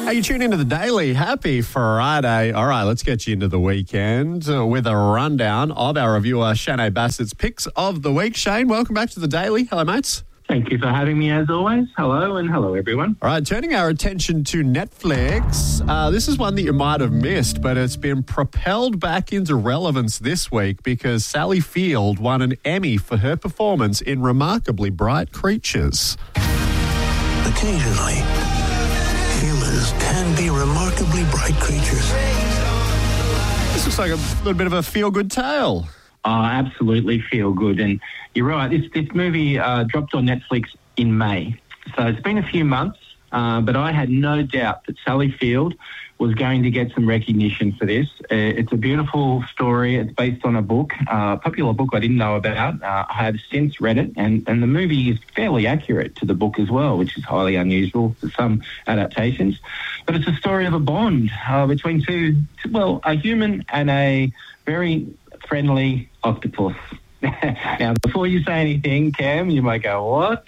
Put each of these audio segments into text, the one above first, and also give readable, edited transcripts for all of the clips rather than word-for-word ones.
Hey, you tune into the Daily. Happy Friday. All right, let's get you into the weekend with a rundown of our reviewer Shane Bassett's picks of the week. Shane, welcome back to the Daily. Hello, mates. Thank you for having me as always. Hello and hello everyone. All right, turning our attention to Netflix. This is one that you might have missed, but it's been propelled back into relevance this week because Sally Field won an Emmy for her performance in Remarkably Bright Creatures. Occasionally, humans can be remarkably bright creatures. This looks like a little bit of a feel-good tale. Oh, absolutely feel good. And you're right, this movie dropped on Netflix in May. So it's been a few months, but I had no doubt that Sally Field was going to get some recognition for this. It's a beautiful story. It's based on a book, a popular book I didn't know about. I have since read it, and the movie is fairly accurate to the book as well, which is highly unusual for some adaptations. But it's a story of a bond between a human and a very friendly octopus. Now, before you say anything, Cam, you might go, what?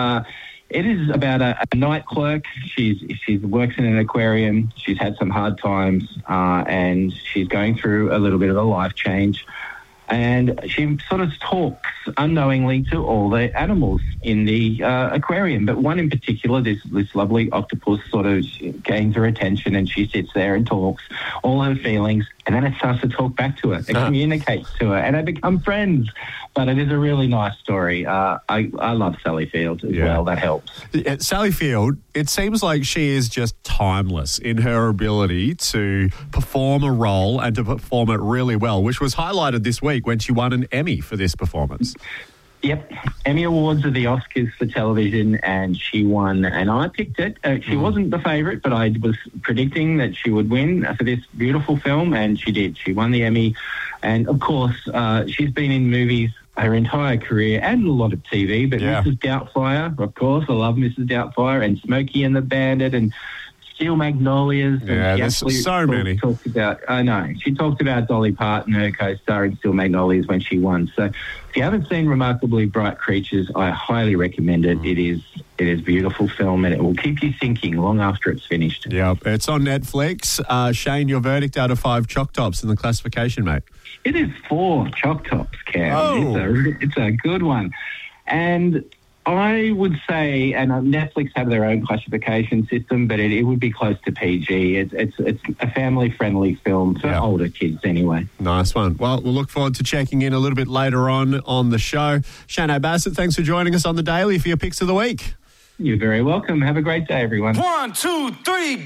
It is about a night clerk. She works in an aquarium. She's had some hard times, and she's going through a little bit of a life change. And she sort of talks unknowingly to all the animals in the aquarium. But one in particular, this lovely octopus sort of gains her attention, and she sits there and talks all her feelings. And then it starts to talk back to her. It communicates to her, and they become friends. But it is a really nice story. I love Sally Field as well. That helps. Sally Field, it seems like she is just timeless in her ability to perform a role and to perform it really well, which was highlighted this week when she won an Emmy for this performance. Yep. Emmy Awards are the Oscars for television, and she won, and I picked it. She wasn't the favourite, but I was predicting that she would win for this beautiful film, and she did. She won the Emmy, and of course, she's been in movies her entire career and a lot of TV, but Mrs. Doubtfire, of course, I love Mrs. Doubtfire, and Smokey and the Bandit, and Steel Magnolias. Yeah, there's so many. I know. She talked about Dolly Parton, her co-star in Steel Magnolias, when she won. So if you haven't seen Remarkably Bright Creatures, I highly recommend it. It is a beautiful film, and it will keep you thinking long after it's finished. Yeah, it's on Netflix. Shane, your verdict out of 5 Choc Tops in the classification, mate? It is 4 Choc Tops, Cam. Oh. It's a good one. And I would say, and Netflix have their own classification system, but it would be close to PG. It's a family-friendly film for older kids anyway. Nice one. Well, we'll look forward to checking in a little bit later on the show. Shane Bassett, thanks for joining us on The Daily for your picks of the week. You're very welcome. Have a great day, everyone. 1, 2, 3,